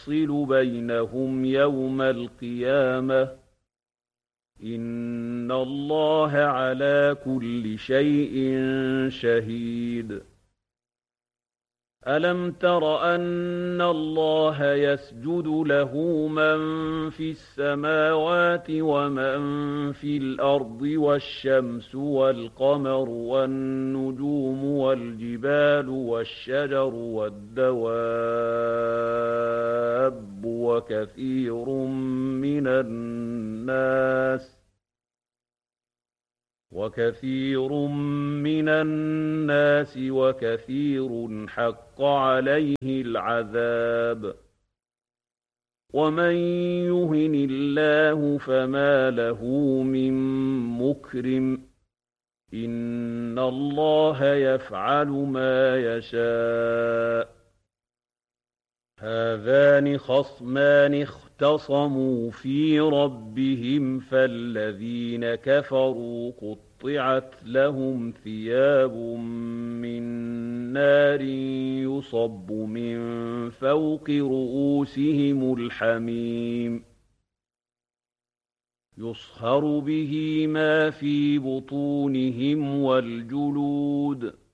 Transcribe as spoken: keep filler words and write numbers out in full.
يفصل بينهم يوم القيامة إن الله على كل شيء شهيد ألم تر أن الله يسجد له من في السماوات ومن في الأرض والشمس والقمر والنجوم والجبال والشجر والدواب وكثير من الناس وكثير من الناس وكثير حق عليه العذاب ومن يهن الله فما له من مكرم إن الله يفعل ما يشاء هذان خصمان اختصموا في ربهم فالذين كفروا قطعت لهم ثياب من نار يصب من فوق رؤوسهم الحميم يصهر به ما في بطونهم والجلود